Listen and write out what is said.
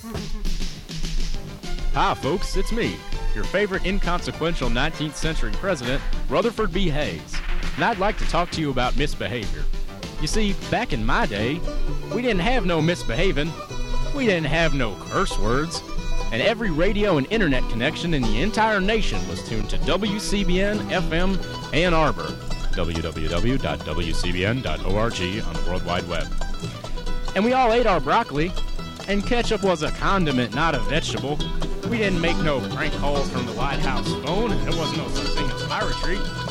Hi, folks, it's me, your favorite inconsequential 19th century president, Rutherford B. Hayes, and I'd like to talk to you about misbehavior. You see, back in my day, we didn't have no misbehaving, we didn't have no curse words, and every radio and internet connection in the entire nation was tuned to WCBN FM Ann Arbor, www.wcbn.org on the World Wide Web. And we all ate our broccoli, and ketchup was a condiment, not a vegetable. We didn't make no prank calls from the White House phone, and there was no such thing as pirate retreat.